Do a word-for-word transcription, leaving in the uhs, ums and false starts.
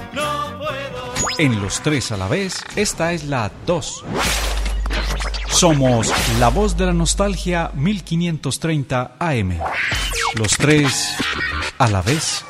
no puedo. En Los Tres a la Vez, esta es la dos. Somos la voz de la nostalgia mil quinientos treinta A M. Los tres a la vez.